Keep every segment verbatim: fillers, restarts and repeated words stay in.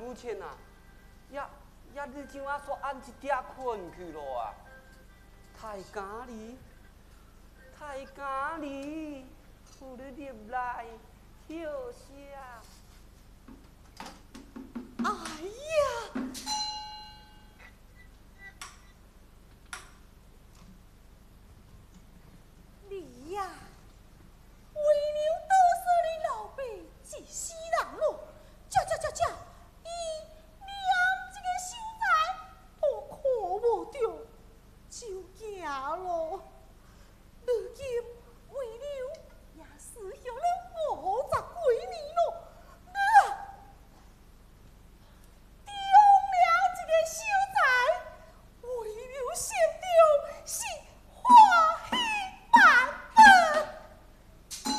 母亲啊，也也你怎啊煞按一点困去咯啊？太假哩，太假哩，扶你入来休息啊！ 哎呀！你呀，为了多少的老爸是死人咯？这这这这，伊连这个秀才都看无着，就行咯。如今为了也死后了五十几年咯，啊！中了这个秀才，为了县长是欢喜万分。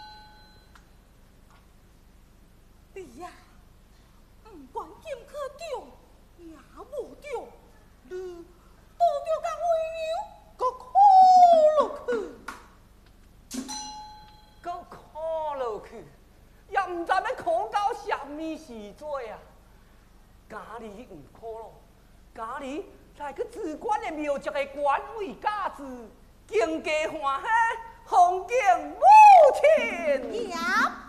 你呀，不管金科中也无中，你多着甲为娘搁苦落去， 搁苦落去，也唔知要苦到什么时阵啊！家里唔苦咯，家里来去治官的庙祝的官位价值，经家欢喜，奉敬母亲。 也